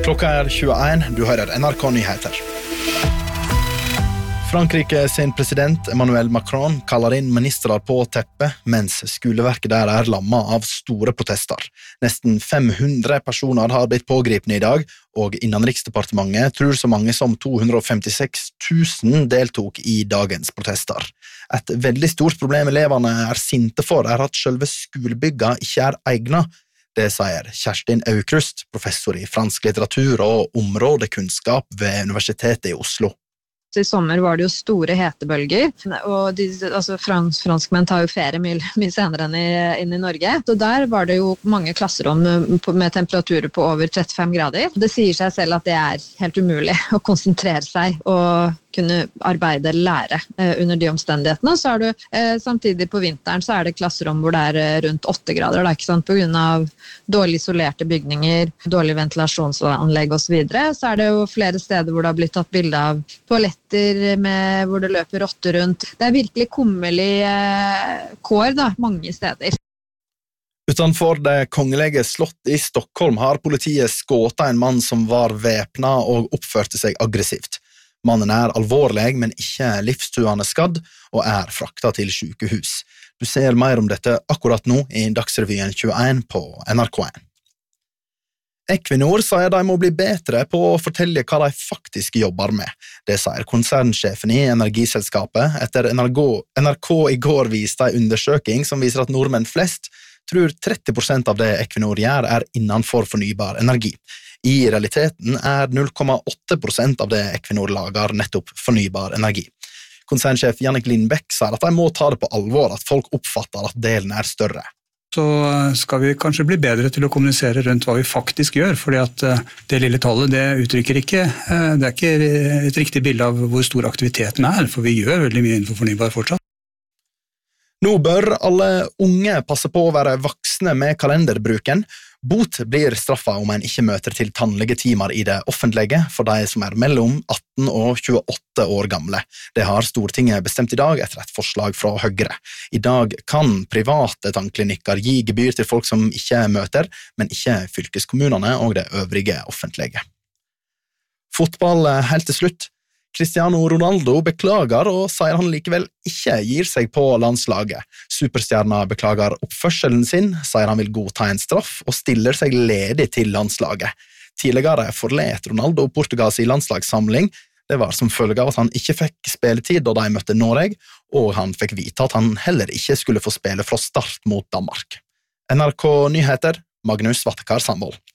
Klokka 21, du hører NRK Nyheter. Frankrike sin president Emmanuel Macron kaller inn ministrar på teppet, mens skoleverket der lammet av store protester. Nesten 500 personer har blitt pågripne i dag, og Innenriksdepartementet tror så mange som 256 000 deltok i dagens protester. Et veldig stort problem elevene sinte for at selve skolebygga ikke egnet. Det sier Kjerstin Aukrust, professor i fransk litteratur og områdekunnskap ved Universitetet i Oslo. I sommer var det jo store hetebølger, og franskmenn tar jo ferie mye senere enn i Norge. Så der var det jo mange klasserom med temperaturer på over 35 grader. Det sier seg selv at det helt umulig å konsentrere seg og kunne arbeide eller lære under de omstendighetene. Så har du samtidig på vinteren så det klasserom hvor det rundt 8 grader, det ikke sant, på grunn av dårlig isolerte bygninger, dårlig ventilasjonsanlegg og så videre. Så det jo flere steder hvor det har blitt tatt bilde av toaletter hvor det løper rotter rundt. Det virkelig kummerlig kår da, mange steder. Utenfor det kongelige slott i Stockholm har politiet skåtet en mann som var væpnet og oppførte seg aggressivt. Mannen alvorlig, men ikke livstruende skadd, og fraktet til sykehus. Du ser mer om dette akkurat nå i Dagsrevyen 21 på NRK1. Equinor sier de må bli bedre på å fortelle hva de faktisk jobber med. Det sier konsernsjefen i energiselskapet etter NRK i går viste en undersøking som viser at nordmenn flest tror 30% av det Equinor gjør innenfor fornybar energi. I realiteten 0,8% av det Equinor lager nettopp fornybar energi. Konsernsjef Jannik Lindbæk sier at de må ta det på alvor at folk oppfatter at delen større. Så skal vi kanskje bli bedre til å kommunisere rundt hva vi faktisk gjør, fordi at det lille tallet det uttrykker ikke, det ikke et riktig bilde av hvor stor aktiviteten for vi gjør veldig mye innenfor fornybar fortsatt. Nå bør alle unge passe på å være voksne med kalenderbruken. Bot blir straffet om en ikke møter til tannlegetimer i det offentlige for de som mellom 18 og 28 år gamle. Det har Stortinget bestemt i dag etter et forslag fra Høyre. I dag kan private tannklinikker gi gebyr til folk som ikke møter, men ikke fylkeskommunene og det øvrige offentlige. Fotball helt til slutt. Cristiano Ronaldo beklager og sier han likevel ikke gir seg på landslaget. Superstjerna beklager oppførselen sin, sier han vil godta en straff og stiller seg ledig til landslaget. Tidligere forlet Ronaldo Portugals landslagssamling. Det var som følge av at han ikke fikk spilletid da de møtte Norge, og han fikk vite at han heller ikke skulle få spille fra start mot Danmark. NRK Nyheter, Magnus Vattekar Sandvold.